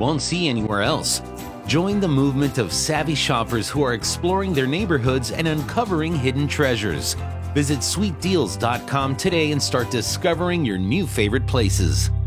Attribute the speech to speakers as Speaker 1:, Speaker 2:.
Speaker 1: won't see anywhere else. Join the movement of savvy shoppers who are exploring their neighborhoods and uncovering hidden treasures. Visit sweetdeals.com today and start discovering your new favorite places.